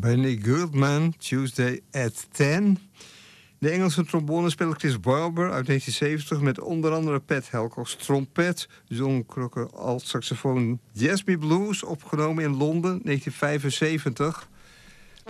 Benny Goodman, Tuesday at 10. De Engelse trombonespeler Chris Barber uit 1970... met onder andere Pat Helk als trompet. John Crocker als saxofoon. Jazz Me Blues, opgenomen in Londen, 1975.